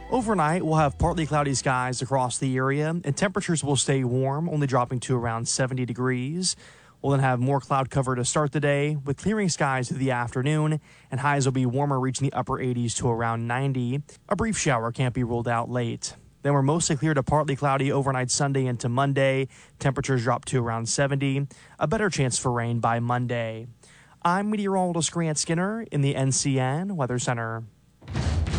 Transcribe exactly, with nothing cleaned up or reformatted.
Overnight, we'll have partly cloudy skies across the area, and temperatures will stay warm, only dropping to around seventy degrees. We'll then have more cloud cover to start the day, with clearing skies through the afternoon, and highs will be warmer, reaching the upper eighties to around ninety. A brief shower can't be ruled out late. Then we're mostly clear to partly cloudy overnight Sunday into Monday. Temperatures drop to around seventy. A better chance for rain by Monday. I'm meteorologist Grant Skinner in the N C N Weather Center.